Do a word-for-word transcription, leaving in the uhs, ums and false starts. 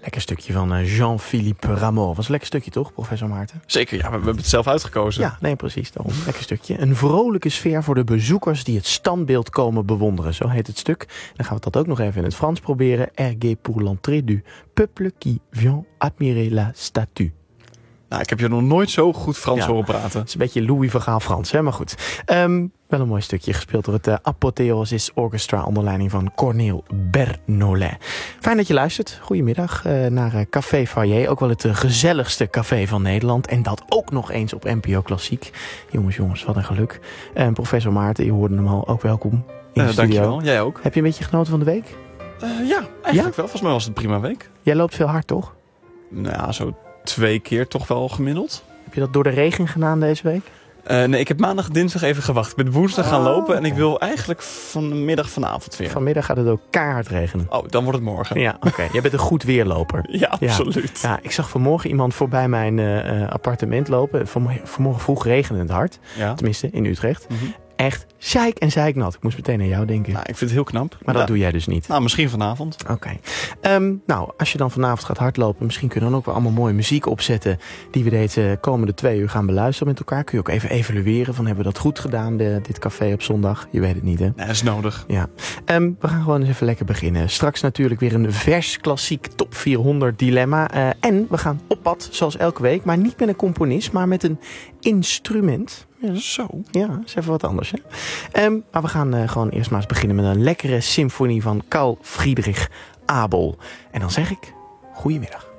Lekker stukje van uh, Jean-Philippe Rameau. Was een lekker stukje toch, professor Maarten? Zeker, ja, we, we hebben het zelf uitgekozen. Ja, nee, precies. Daarom. Lekker stukje. Een vrolijke sfeer voor de bezoekers die het standbeeld komen bewonderen. Zo heet het stuk. Dan gaan we dat ook nog even in het Frans proberen. Ergué pour l'entrée du peuple qui vient admirer la statue. Nou, ik heb je nog nooit zo goed Frans Ja. horen praten. Het is een beetje Louis van Gaal Frans, hè? Maar goed. Um, wel een mooi stukje gespeeld door het uh, Apotheosis Orchestra onder leiding van Cornel Bernolet. Fijn dat je luistert. Goedemiddag uh, naar uh, Café Foyer. Ook wel het uh, gezelligste café van Nederland. En dat ook nog eens op N P O Klassiek. Jongens, jongens, wat een geluk. Um, professor Maarten, je hoorde hem al. Ook welkom in de Uh, studio. dankjewel, jij ook. Heb je een beetje genoten van de week? Uh, ja, eigenlijk Ja? wel. Volgens mij was het een prima week. Jij loopt veel hard, toch? Nou ja, zo twee keer toch wel gemiddeld. Heb je dat door de regen gedaan deze week? Uh, nee, ik heb maandag, dinsdag even gewacht. Ik ben woensdag gaan Oh, lopen en oké. ik wil eigenlijk vanmiddag, vanavond weer. Vanmiddag gaat het ook keihard regenen. Oh, dan wordt het morgen. Ja, oké. Okay. Jij bent een goed weerloper. Ja, absoluut. Ja, ik zag vanmorgen iemand voorbij mijn uh, appartement lopen. Van, vanmorgen vroeg regende het hard. Ja. Tenminste, in Utrecht. Mm-hmm. Echt zeik en zeiknat. Ik moest meteen aan jou denken. Nou, ik vind het heel knap. Maar ja. dat doe jij dus niet. Nou, misschien vanavond. Oké. Okay. Um, nou, als je dan vanavond gaat hardlopen, misschien kun je dan ook wel allemaal mooie muziek opzetten die we deze komende twee uur gaan beluisteren met elkaar. Kun je ook even evalueren van hebben we dat goed gedaan, de, dit café op zondag? Je weet het niet, hè? Nee, dat is nodig. Ja. Um, we gaan gewoon eens even lekker beginnen. Straks natuurlijk weer een vers klassiek top vierhonderd dilemma. Uh, en we gaan op pad, zoals elke week, maar niet met een componist, maar met een instrument. Ja. Zo. Ja, is even wat anders, hè? Um, maar we gaan uh, gewoon eerst maar eens beginnen met een lekkere symfonie van Carl Friedrich Abel. En dan zeg ik, goedemiddag.